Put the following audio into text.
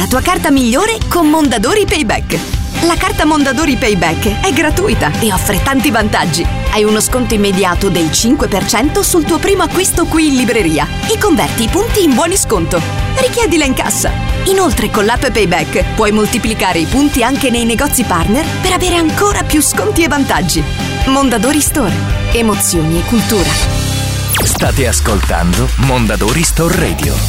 la tua carta migliore con Mondadori Payback. La carta Mondadori Payback è gratuita e offre tanti vantaggi. Hai uno sconto immediato del 5% sul tuo primo acquisto qui in libreria e converti i punti in buoni sconto. Richiedila in cassa. Inoltre con l'app Payback puoi moltiplicare i punti anche nei negozi partner per avere ancora più sconti e vantaggi. Mondadori Store. Emozioni e cultura. State ascoltando Mondadori Store Radio.